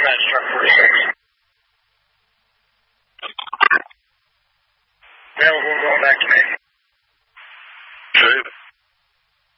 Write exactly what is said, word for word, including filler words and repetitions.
Roger, truck forty-six. Available, going back to me.